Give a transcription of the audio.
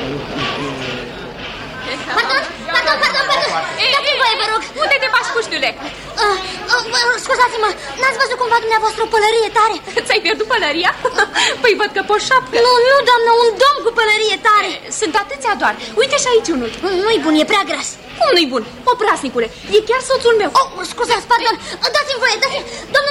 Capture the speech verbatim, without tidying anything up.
Pardon, pardon, pardon, pardon. Dați-mi voie, vă rog. Unde te bași, puștiule? Uh, uh, Scuzați-mă, n-ați văzut cumva dumneavoastră o pălărie tare? Ți-ai pierdut pălăria? Păi văd că pe o șapcă. Nu, nu, doamnă, un domn cu pălărie tare. Sunt atâția doar. Uite și aici unul. Nu-i bun, e prea gras. Cum nu-i bun? Oprasnicule, e chiar soțul meu. Oh, scuzați, pardon, dați-mi voie, dați-mi... Domnul